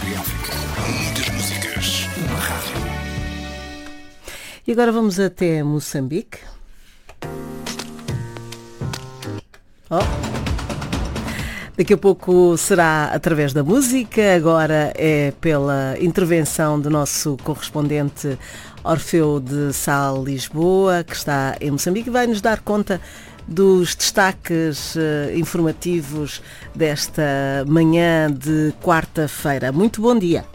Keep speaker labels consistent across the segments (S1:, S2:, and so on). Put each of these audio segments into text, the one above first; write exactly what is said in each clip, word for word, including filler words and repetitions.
S1: sobre a África. Muitas músicas, uma rádio.
S2: E agora vamos até Moçambique. Oh. Daqui a pouco será através da música, agora é pela intervenção do nosso correspondente Orfeu de Sal Lisboa, que está em Moçambique e vai nos dar conta dos destaques uh, informativos desta manhã de quarta-feira. Muito bom dia.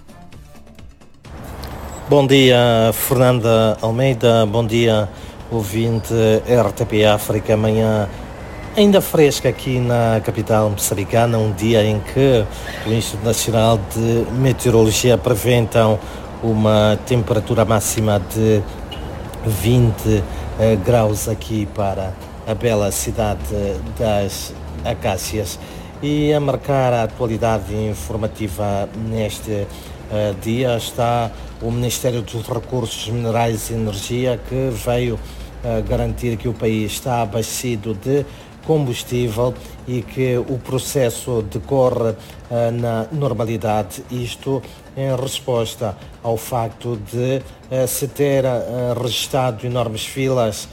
S3: Bom dia, Fernanda Almeida. Bom dia, ouvinte R T P África. Amanhã ainda fresca aqui na capital moçambicana, um dia em que o Instituto Nacional de Meteorologia prevê então uma temperatura máxima de vinte eh, graus aqui para a bela cidade das Acácias. E a marcar a atualidade informativa neste uh, dia está o Ministério dos Recursos Minerais e Energia, que veio uh, garantir que o país está abastecido de combustível e que o processo decorre uh, na normalidade, isto em resposta ao facto de uh, se ter uh, registrado enormes filas,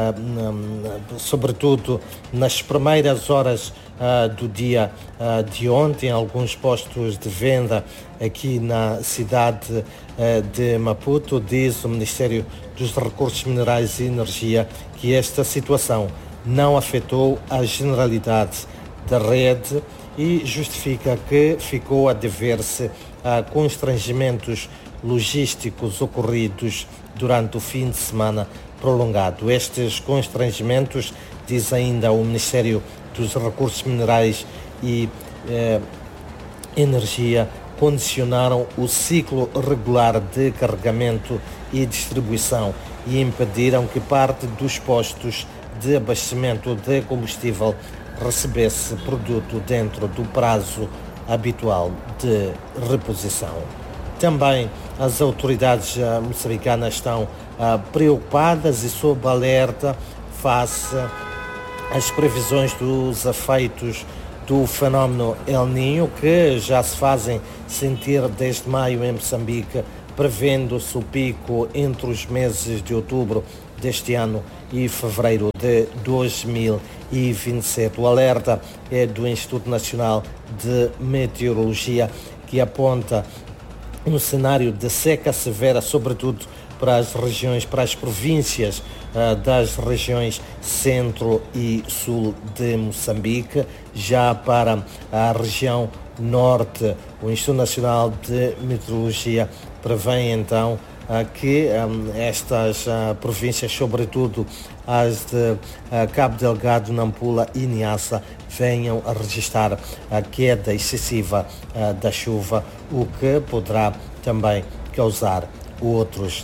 S3: uh, sobretudo nas primeiras horas uh, do dia uh, de ontem, alguns postos de venda aqui na cidade uh, de Maputo. Diz o Ministério dos Recursos Minerais e Energia que esta situação não afetou a generalidade da rede e justifica que ficou a dever-se a constrangimentos logísticos ocorridos durante o fim de semana prolongado. Estes constrangimentos, diz ainda o Ministério dos Recursos Minerais e eh, Energia, condicionaram o ciclo regular de carregamento e distribuição e impediram que parte dos postos de abastecimento de combustível recebesse produto dentro do prazo habitual de reposição. Também as autoridades uh, moçambicanas estão uh, preocupadas e sob alerta face às previsões dos efeitos do fenómeno El Niño, que já se fazem sentir desde maio em Moçambique, prevendo-se o pico entre os meses de outubro deste ano e fevereiro de dois mil e vinte e sete. O alerta é do Instituto Nacional de Meteorologia, que aponta um cenário de seca severa, sobretudo para as regiões, para as províncias uh, das regiões centro e sul de Moçambique. Já para a região norte, o Instituto Nacional de Meteorologia prevê então uh, que um, estas uh, províncias, sobretudo as de uh, Cabo Delgado, Nampula e Niassa, venham a registrar a queda excessiva uh, da chuva, o que poderá também causar outros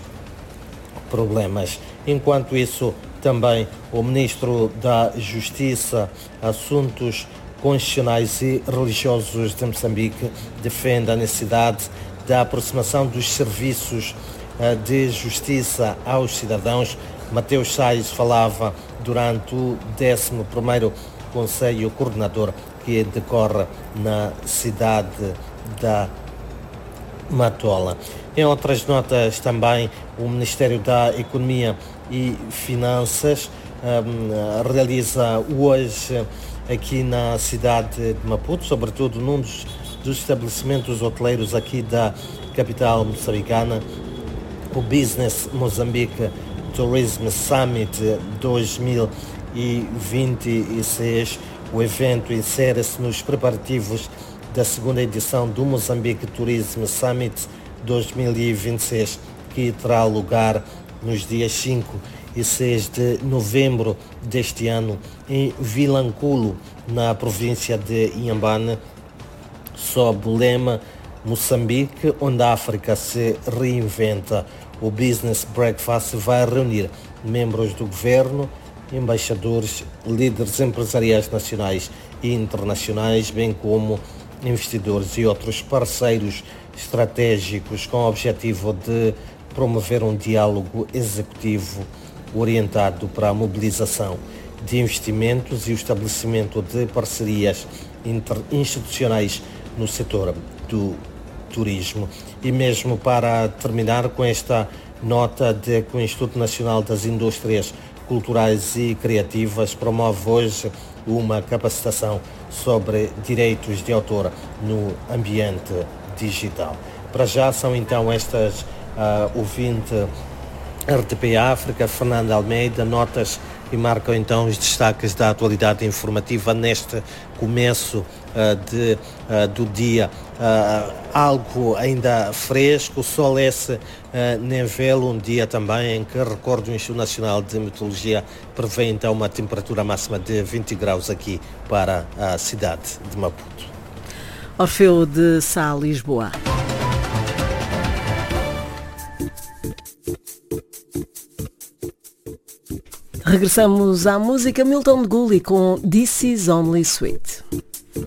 S3: problemas. Enquanto isso, também o Ministro da Justiça, Assuntos Constitucionais e Religiosos de Moçambique defende a necessidade da aproximação dos serviços uh, de justiça aos cidadãos. Mateus Sais falava durante o décimo primeiro Conselho Coordenador que decorre na cidade da Matola. Em outras notas também, o Ministério da Economia e Finanças um, realiza hoje aqui na cidade de Maputo, sobretudo num dos, dos estabelecimentos hoteleiros aqui da capital moçambicana, o Business Mozambique Tourism Summit dois mil e vinte e seis. O evento insere-se nos preparativos da segunda edição do Mozambique Tourism Summit dois mil e vinte e seis, que terá lugar nos dias cinco e seis de novembro deste ano em Vilanculo, na província de Inhambane, sob o lema Moçambique, onde a África se reinventa. O Business Breakfast vai reunir membros do governo, embaixadores, líderes empresariais nacionais e internacionais, bem como investidores e outros parceiros estratégicos, com o objetivo de promover um diálogo executivo orientado para a mobilização de investimentos e o estabelecimento de parcerias interinstitucionais no setor do turismo. E mesmo para terminar com esta nota de que o Instituto Nacional das Indústrias Culturais e Criativas promove hoje uma capacitação sobre direitos de autor no ambiente digital. Para já são então estas uh, ouvinte R T P África, Fernanda Almeida, notas que marcam então os destaques da atualidade informativa neste começo uh, de, uh, do dia. Uh, algo ainda fresco, sol esse uh, nem vê-lo, um dia também em que, recordo, o Instituto Nacional de Meteorologia prevê então uma temperatura máxima de vinte graus aqui para a cidade de Maputo.
S2: Orfeu de Sá, Lisboa. Regressamos à música Milton de Gulli com This Is Only Sweet.